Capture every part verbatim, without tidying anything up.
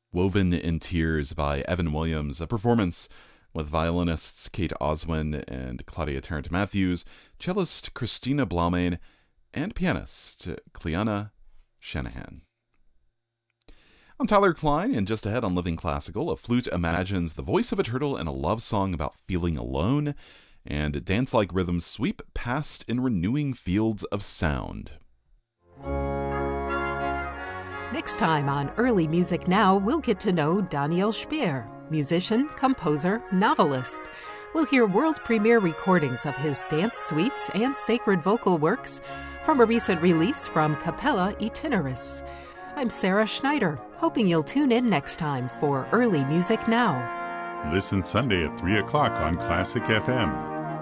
Woven in Tears by Evan Williams, a performance with violinists Kate Oswin and Claudia Tarrant Matthews, cellist Christina Blaumain, and pianist Cleanna Shanahan. I'm Tyler Klein, and just ahead on Living Classical, a flute imagines the voice of a turtle in a love song about feeling alone, and dance-like rhythms sweep past in renewing fields of sound. Next time on Early Music Now, we'll get to know Daniel Speer, musician, composer, novelist. We'll hear world premiere recordings of his dance suites and sacred vocal works from a recent release from Capella Itineris. I'm Sarah Schneider, hoping you'll tune in next time for Early Music Now. Listen Sunday at three o'clock on Classic F M.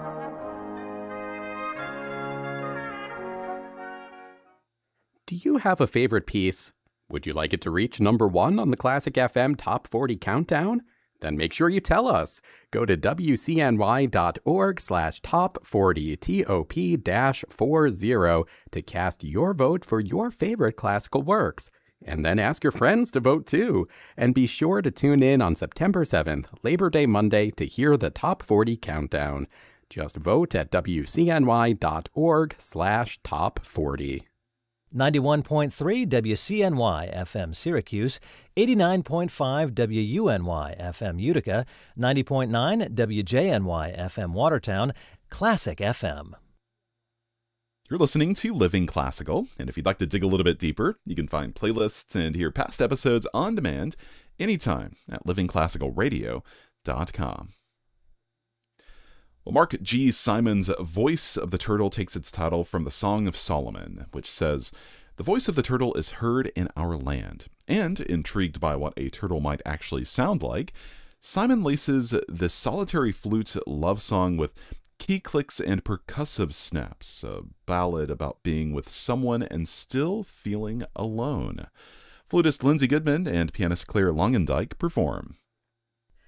Do you have a favorite piece? Would you like it to reach number one on the Classic F M Top forty Countdown? Then make sure you tell us. Go to W C N Y dot org slash top forty, T O P dash forty, to cast your vote for your favorite classical works. And then ask your friends to vote too. And be sure to tune in on September seventh, Labor Day Monday, to hear the Top forty Countdown. Just vote at W C N Y dot org slash top forty. ninety-one point three W C N Y F M Syracuse, eighty-nine point five W U N Y F M Utica, ninety point nine W J N Y F M Watertown, Classic F M. You're listening to Living Classical, and if you'd like to dig a little bit deeper, you can find playlists and hear past episodes on demand anytime at living classical radio dot com. Well, Mark G. Simon's Voice of the Turtle takes its title from the Song of Solomon, which says, "The voice of the turtle is heard in our land." And, intrigued by what a turtle might actually sound like, Simon laces this solitary flute love song with key clicks and percussive snaps, a ballad about being with someone and still feeling alone. Flutist Lindsay Goodman and pianist Claire Longendijk perform.